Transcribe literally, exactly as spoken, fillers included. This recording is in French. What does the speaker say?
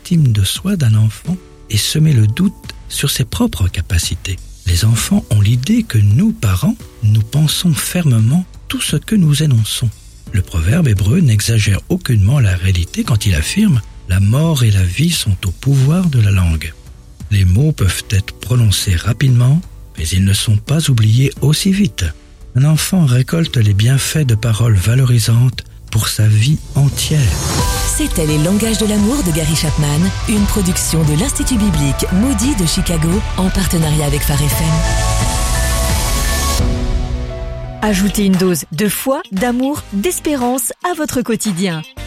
l'estime de soi d'un enfant et semer le doute sur ses propres capacités. Les enfants ont l'idée que nous, parents, nous pensons fermement tout ce que nous énonçons. Le proverbe hébreu n'exagère aucunement la réalité quand il affirme « La mort et la vie sont au pouvoir de la langue ». Les mots peuvent être prononcés rapidement, mais ils ne sont pas oubliés aussi vite. Un enfant récolte les bienfaits de paroles valorisantes pour sa vie entière. C'était Les Langages de l'amour de Gary Chapman, une production de l'Institut biblique Moody de Chicago en partenariat avec Phare F M. Ajoutez une dose de foi, d'amour, d'espérance à votre quotidien.